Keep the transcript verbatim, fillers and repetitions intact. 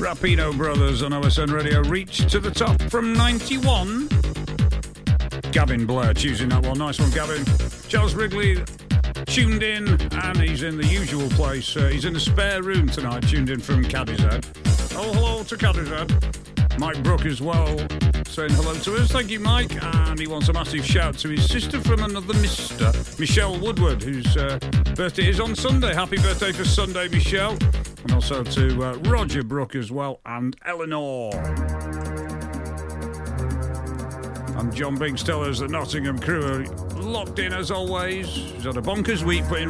Rapino Brothers on O S N Radio reached to the top from ninety-one. Gavin Blair choosing that one. Nice one, Gavin. Charles Wrigley tuned in, and he's in the usual place. Uh, he's in the spare room tonight, tuned in from Cadizad. Oh, hello to Cadizad. Mike Brook as well, saying hello to us. Thank you, Mike. And he wants a massive shout to his sister from another Mister, Michelle Woodward, whose uh, birthday is on Sunday. Happy birthday for Sunday, Michelle. And also to uh, Roger Brook as well, and Eleanor. I'm John Biggs. Tell us the Nottingham crew are locked in as always. He's had a bonkers week, but in